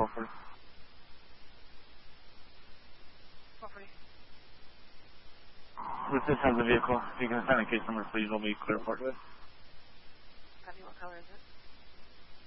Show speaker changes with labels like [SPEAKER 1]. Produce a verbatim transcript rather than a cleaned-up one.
[SPEAKER 1] forty.
[SPEAKER 2] four forty.
[SPEAKER 1] This has a vehicle. If you can assign a case number, please, we'll be clear for it.
[SPEAKER 2] Copy, what color is it?